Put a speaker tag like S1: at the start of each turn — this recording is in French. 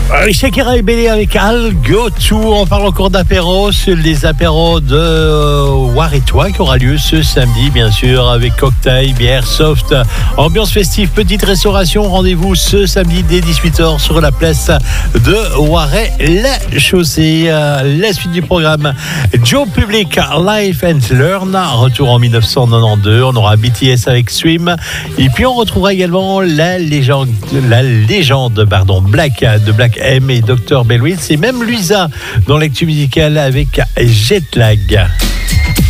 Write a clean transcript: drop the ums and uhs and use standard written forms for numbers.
S1: Shakira et Bélé avec Al Go To. On parle encore d'apéros, les apéros de War et Toi qui aura lieu ce samedi, bien sûr, avec cocktail, bière, soft, ambiance festive, petite restauration. Rendez-vous ce samedi dès 18h sur la place de Waret-la-Chaussée. La suite du programme, Joe Public, Life and Learn, retour en 1992. On aura BTS avec Swim. Et puis on retrouvera également la légende Black de Black M et Dr. Bellwitz et même Luisa dans l'actu musicale avec Jetlag.